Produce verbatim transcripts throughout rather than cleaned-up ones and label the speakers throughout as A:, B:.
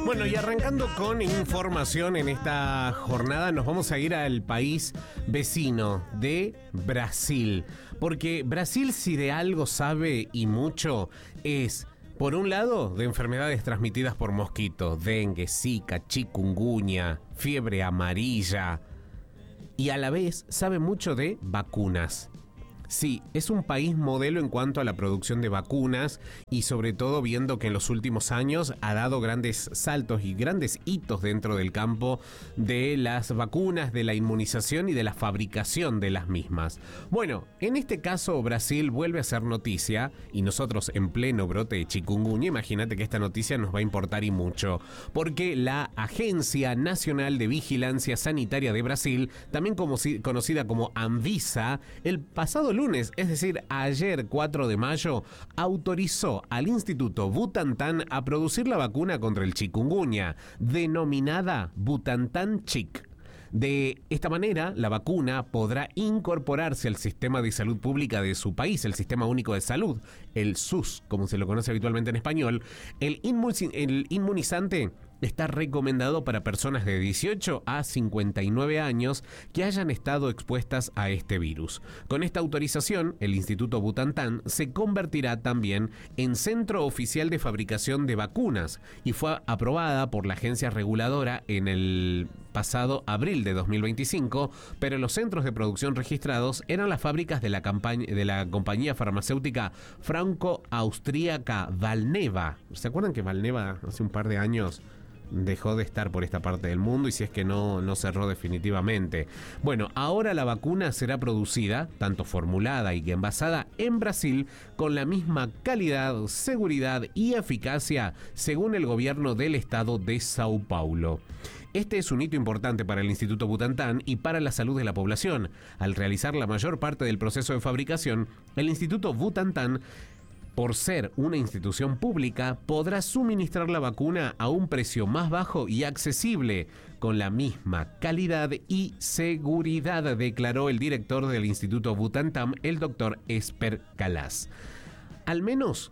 A: Bueno, y arrancando con información en esta jornada, nos vamos a ir al país vecino de Brasil. Porque Brasil, si de algo sabe y mucho, es, por un lado, de enfermedades transmitidas por mosquitos, dengue, zika, chikungunya, fiebre amarilla, y a la vez sabe mucho de vacunas. Sí, es un país modelo en cuanto a la producción de vacunas y sobre todo viendo que en los últimos años ha dado grandes saltos y grandes hitos dentro del campo de las vacunas, de la inmunización y de la fabricación de las mismas. Bueno, en este caso Brasil vuelve a ser noticia y nosotros en pleno brote de chikungunya, imagínate que esta noticia nos va a importar y mucho, porque la Agencia Nacional de Vigilancia Sanitaria de Brasil, también como, conocida como Anvisa, el pasado lunes, es decir, ayer cuatro de mayo, autorizó al Instituto Butantan a producir la vacuna contra el chikungunya, denominada Butantan Chick. De esta manera, la vacuna podrá incorporarse al sistema de salud pública de su país, el Sistema Único de Salud, el S U S, como se lo conoce habitualmente en español. El, inmu- el inmunizante está recomendado para personas de dieciocho a cincuenta y nueve años que hayan estado expuestas a este virus. Con esta autorización, el Instituto Butantan se convertirá también en centro oficial de fabricación de vacunas y fue aprobada por la agencia reguladora en el pasado abril de dos mil veinticinco, pero los centros de producción registrados eran las fábricas de la, campaña, de la compañía farmacéutica franco-austríaca Valneva. ¿Se acuerdan que Valneva hace un par de años dejó de estar por esta parte del mundo y si es que no, no cerró definitivamente? Bueno, ahora la vacuna será producida, tanto formulada y envasada en Brasil, con la misma calidad, seguridad y eficacia según el gobierno del estado de Sao Paulo. Este es un hito importante para el Instituto Butantan y para la salud de la población. Al realizar la mayor parte del proceso de fabricación, el Instituto Butantan, por ser una institución pública, podrá suministrar la vacuna a un precio más bajo y accesible, con la misma calidad y seguridad, declaró el director del Instituto Butantan, el doctor Esper Calas. Al menos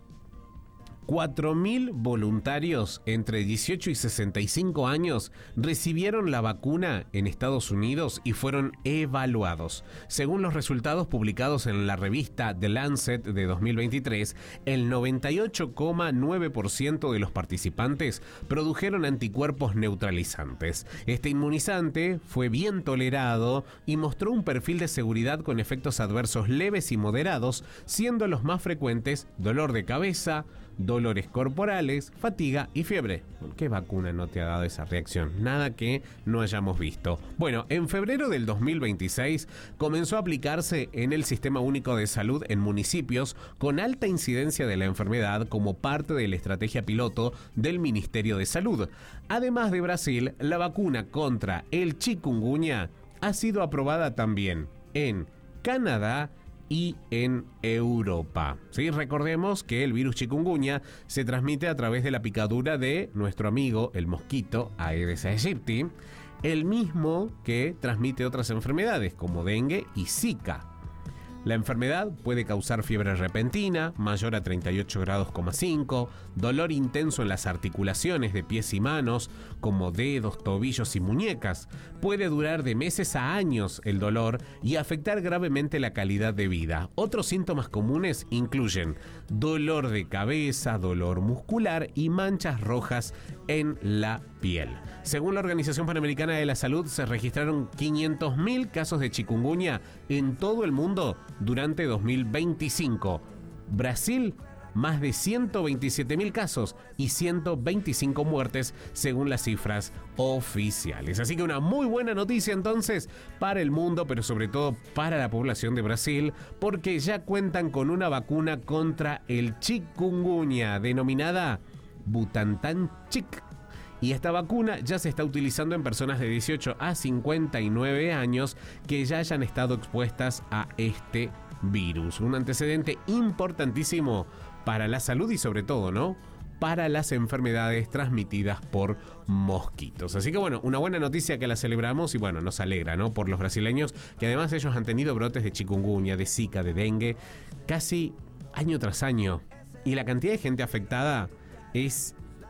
A: cuatro mil voluntarios entre dieciocho y sesenta y cinco años recibieron la vacuna en Estados Unidos y fueron evaluados. Según los resultados publicados en la revista The Lancet de dos mil veintitrés, el noventa y ocho coma nueve por ciento de los participantes produjeron anticuerpos neutralizantes. Este inmunizante fue bien tolerado y mostró un perfil de seguridad con efectos adversos leves y moderados, siendo los más frecuentes dolor de cabeza, dolores corporales, fatiga y fiebre. ¿Qué vacuna no te ha dado esa reacción? Nada que no hayamos visto. Bueno, en febrero del dos mil veintiséis comenzó a aplicarse en el Sistema Único de Salud en municipios con alta incidencia de la enfermedad como parte de la estrategia piloto del Ministerio de Salud. Además de Brasil, la vacuna contra el chikungunya ha sido aprobada también en Canadá y en Europa. ¿Sí? Recordemos que el virus chikungunya se transmite a través de la picadura de nuestro amigo el mosquito Aedes aegypti, el mismo que transmite otras enfermedades como dengue y zika. La enfermedad puede causar fiebre repentina, mayor a treinta y ocho grados coma cinco, dolor intenso en las articulaciones de pies y manos, como dedos, tobillos y muñecas. Puede durar de meses a años el dolor y afectar gravemente la calidad de vida. Otros síntomas comunes incluyen dolor de cabeza, dolor muscular y manchas rojas en la piel. Según la Organización Panamericana de la Salud, se registraron quinientos mil casos de chikungunya en todo el mundo durante dos mil veinticinco. Brasil, más de ciento veintisiete mil casos y ciento veinticinco muertes según las cifras oficiales. Así que una muy buena noticia entonces para el mundo, pero sobre todo para la población de Brasil, porque ya cuentan con una vacuna contra el chikungunya denominada Butantan Chick. Y esta vacuna ya se está utilizando en personas de dieciocho a cincuenta y nueve años que ya hayan estado expuestas a este virus. Un antecedente importantísimo para la salud y sobre todo, ¿no?, para las enfermedades transmitidas por mosquitos. Así que bueno, una buena noticia que la celebramos y bueno, nos alegra, ¿no?, por los brasileños, que además ellos han tenido brotes de chikungunya, de zika, de dengue, casi año tras año. Y la cantidad de gente afectada es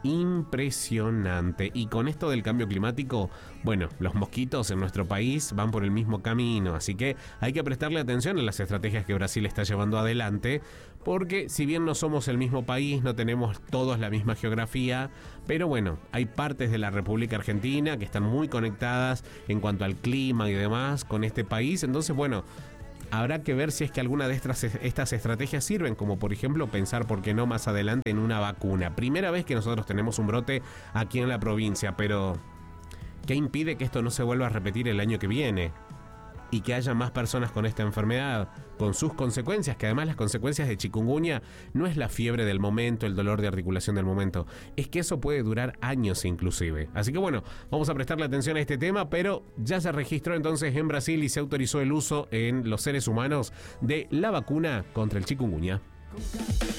A: impresionante. Y con esto del cambio climático, bueno, los mosquitos en nuestro país van por el mismo camino, así que hay que prestarle atención a las estrategias que Brasil está llevando adelante, porque si bien no somos el mismo país, no tenemos todos la misma geografía, pero bueno, hay partes de la República Argentina que están muy conectadas en cuanto al clima y demás con este país, entonces bueno, habrá que ver si es que alguna de estas, estas estrategias sirven, como por ejemplo pensar, por qué no, más adelante en una vacuna. Primera vez que nosotros tenemos un brote aquí en la provincia, pero ¿qué impide que esto no se vuelva a repetir el año que viene? Y que haya más personas con esta enfermedad, con sus consecuencias, que además las consecuencias de chikungunya no es la fiebre del momento, el dolor de articulación del momento, es que eso puede durar años inclusive. Así que bueno, vamos a prestarle atención a este tema, pero ya se registró entonces en Brasil y se autorizó el uso en los seres humanos de la vacuna contra el chikungunya.